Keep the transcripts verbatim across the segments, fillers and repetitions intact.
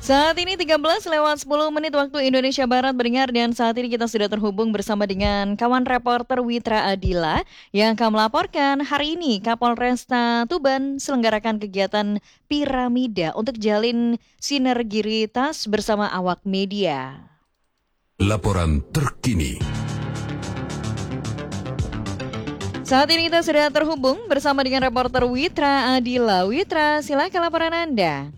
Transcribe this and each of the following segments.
Saat ini tiga belas lewat sepuluh menit waktu Indonesia Barat mendengar, dan saat ini kita sudah terhubung bersama dengan kawan reporter Witra Adila yang akan melaporkan hari ini Kapolresta Tuban selenggarakan kegiatan piramida untuk jalin sinergitas bersama awak media. Laporan terkini. Saat ini kita sudah terhubung bersama dengan reporter Witra Adila. Witra, silakan laporan Anda.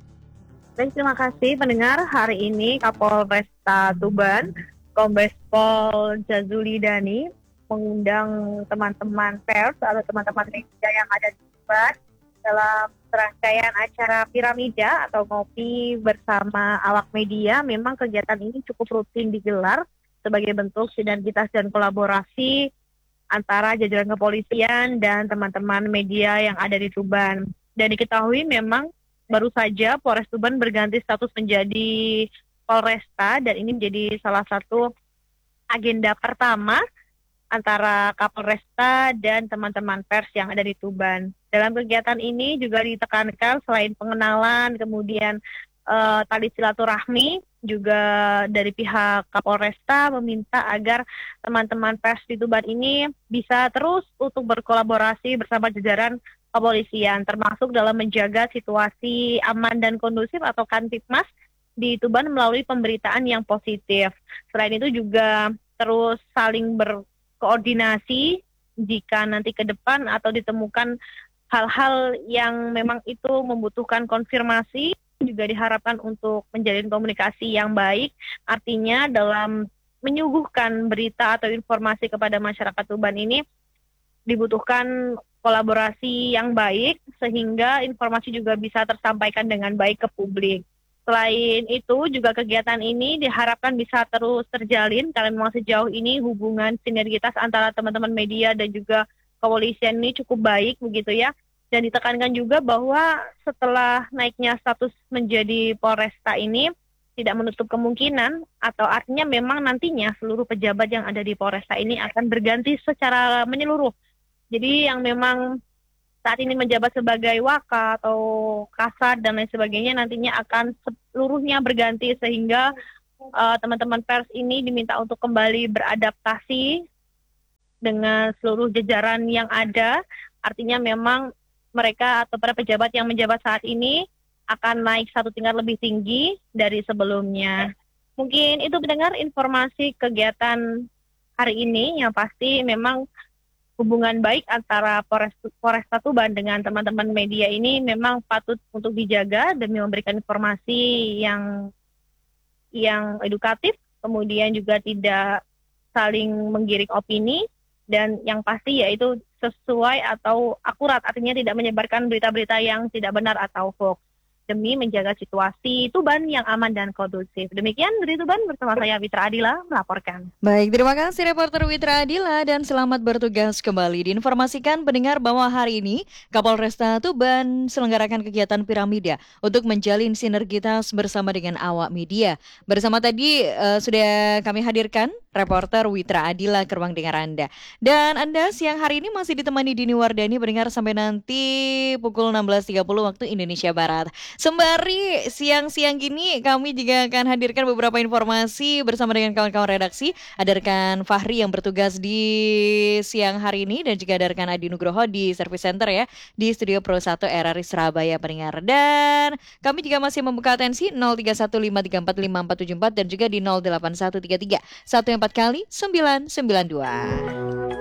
Baik, terima kasih pendengar. Hari ini Kapolresta Tuban, Kombes Pol Jazuli Dani, mengundang teman-teman pers atau teman-teman media yang ada di Tuban dalam serangkaian acara piramida atau ngopi bersama awak media. Memang kegiatan ini cukup rutin digelar sebagai bentuk sinergitas dan kolaborasi antara jajaran kepolisian dan teman-teman media yang ada di Tuban. Dan diketahui memang baru saja Polres Tuban berganti status menjadi Polresta, dan ini menjadi salah satu agenda pertama antara Kapolresta dan teman-teman pers yang ada di Tuban. Dalam kegiatan ini juga ditekankan selain pengenalan, kemudian uh, tali silaturahmi, juga dari pihak Kapolresta meminta agar teman-teman pers di Tuban ini bisa terus untuk berkolaborasi bersama jajaran kepolisian, termasuk dalam menjaga situasi aman dan kondusif atau Kamtipmas di Tuban melalui pemberitaan yang positif. Selain itu juga terus saling berkoordinasi jika nanti ke depan atau ditemukan hal-hal yang memang itu membutuhkan konfirmasi, juga diharapkan untuk menjalin komunikasi yang baik. Artinya dalam menyuguhkan berita atau informasi kepada masyarakat Tuban ini dibutuhkan kolaborasi yang baik sehingga informasi juga bisa tersampaikan dengan baik ke publik. Selain itu juga kegiatan ini diharapkan bisa terus terjalin karena memang sejauh ini hubungan sinergitas antara teman-teman media dan juga kepolisian ini cukup baik begitu ya. Dan ditekankan juga bahwa setelah naiknya status menjadi Polresta ini tidak menutup kemungkinan atau artinya memang nantinya seluruh pejabat yang ada di Polresta ini akan berganti secara menyeluruh. Jadi yang memang saat ini menjabat sebagai Waka atau Kasat dan lain sebagainya nantinya akan seluruhnya berganti sehingga uh, teman-teman pers ini diminta untuk kembali beradaptasi dengan seluruh jajaran yang ada. Artinya memang mereka atau para pejabat yang menjabat saat ini akan naik satu tingkat lebih tinggi dari sebelumnya. Mungkin itu mendengar informasi kegiatan hari ini, yang pasti memang hubungan baik antara Polres, Polresta Tuban dengan teman-teman media ini memang patut untuk dijaga demi memberikan informasi yang yang edukatif, kemudian juga tidak saling menggiring opini, dan yang pasti yaitu sesuai atau akurat, artinya tidak menyebarkan berita-berita yang tidak benar atau hoax, demi menjaga situasi Tuban yang aman dan kondusif. Demikian dari Tuban bersama saya Witra Adila melaporkan. Baik, terima kasih reporter Witra Adila dan selamat bertugas kembali. Diinformasikan pendengar bahwa hari ini Kapolresta Tuban selenggarakan kegiatan piramida untuk menjalin sinergitas bersama dengan awak media. Bersama tadi uh, sudah kami hadirkan reporter Witra Adila ke ruang dengar Anda. Dan Anda siang hari ini masih ditemani Dini Wardani pendengar sampai nanti pukul enam belas tiga puluh waktu Indonesia Barat. Sembari siang-siang gini kami juga akan hadirkan beberapa informasi bersama dengan kawan-kawan redaksi. Ada rekan Fahri yang bertugas di siang hari ini dan juga ada rekan Adi Nugroho di Service Center ya, di Studio Pro satu R R I Surabaya pendengar. Dan kami juga masih membuka atensi nol tiga satu lima tiga empat lima empat tujuh empat dan juga di nol delapan satu tiga tiga satu empat kali sembilan sembilan dua.